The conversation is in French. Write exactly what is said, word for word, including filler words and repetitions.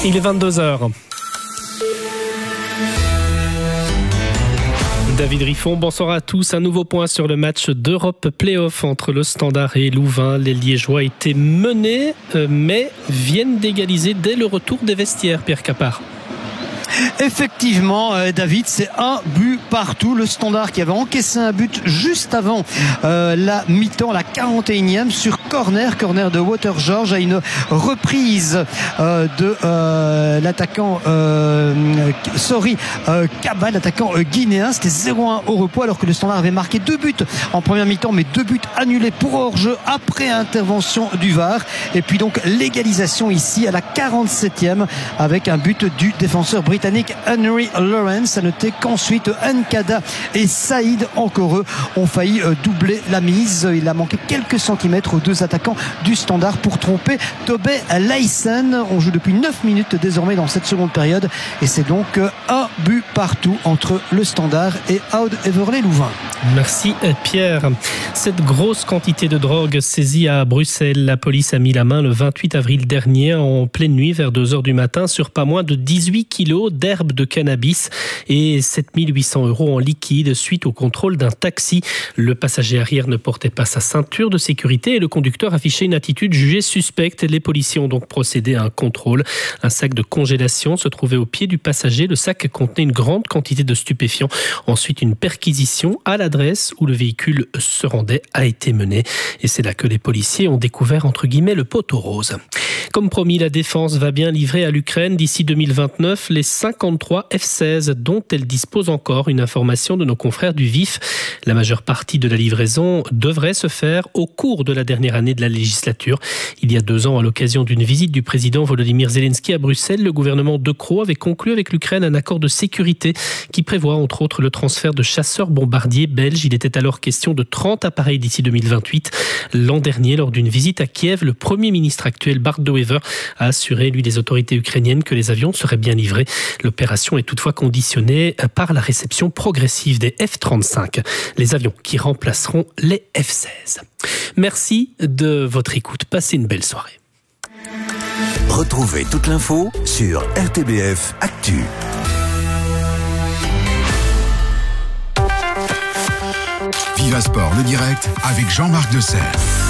Il est vingt-deux heures. David Riffon, bonsoir à tous. Un nouveau point sur le match d'Europe Play-Off entre le Standard et Louvain. Les Liégeois étaient menés, mais viennent d'égaliser dès le retour des vestiaires, Pierre Capard. Effectivement, euh, David, c'est un but partout. Le Standard qui avait encaissé un but juste avant euh, la mi-temps, la quarante et unième, sur corner, corner de Water George, à une reprise euh, de euh, l'attaquant euh, sorry, euh, Kaba, l'attaquant euh, guinéen. C'était zéro un au repos, alors que le Standard avait marqué deux buts en première mi-temps, mais deux buts annulés pour hors-jeu après intervention du V A R. Et puis donc l'égalisation ici à la quarante-septième avec un but du défenseur britannique Henry Lawrence. À noter qu'ensuite Nkada et Saïd, encore eux, ont failli doubler la mise. Il a manqué quelques centimètres aux deux attaquants du Standard pour tromper Tobey Lyssen. On joue depuis neuf minutes désormais dans cette seconde période et c'est donc un but partout entre le Standard et Oud Heverlee-Louvain. Merci Pierre. Cette grosse quantité de drogue saisie à Bruxelles, la police a mis la main le vingt-huit avril dernier en pleine nuit vers deux heures du matin sur pas moins de dix-huit kilos d'herbe de cannabis et sept mille huit cents euros en liquide suite au contrôle d'un taxi. Le passager arrière ne portait pas sa ceinture de sécurité et le conducteur affichait une attitude jugée suspecte. Les policiers ont donc procédé à un contrôle. Un sac de congélation se trouvait au pied du passager. Le sac contenait une grande quantité de stupéfiants. Ensuite, une perquisition à l'adresse où le véhicule se rendait a été menée. Et c'est là que les policiers ont découvert, entre guillemets, le poteau rose. Comme promis, la défense va bien livrer à l'Ukraine d'ici deux mille vingt-neuf les cinquante-trois F seize dont elle dispose encore. Une information de nos confrères du V I F. La majeure partie de la livraison devrait se faire au cours de la dernière année de la législature. Il y a deux ans, à l'occasion d'une visite du président Volodymyr Zelensky à Bruxelles, le gouvernement de Croo avait conclu avec l'Ukraine un accord de sécurité qui prévoit entre autres le transfert de chasseurs bombardiers belges. Il était alors question de trente appareils d'ici deux mille vingt-huit. L'an dernier, lors d'une visite à Kiev, le premier ministre actuel Bart de Wever a assuré, lui, les autorités ukrainiennes que les avions seraient bien livrés. L'opération est toutefois conditionnée par la réception progressive des F trente-cinq, les avions qui remplaceront les F seize. Merci de votre écoute. Passez une belle soirée. Retrouvez toute l'info sur R T B F Actu. Viva Sport, le direct avec Jean-Marc Desserre.